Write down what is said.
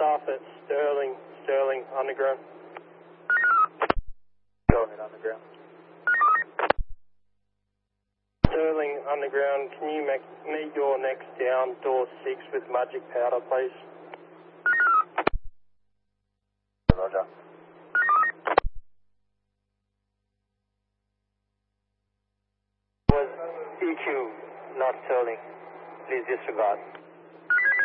staff at Sterling Underground. Go ahead, Underground. Sterling Underground, can you meet your next down, door 6 with magic powder, please? Roger. Was EQ, not Sterling. Please disregard.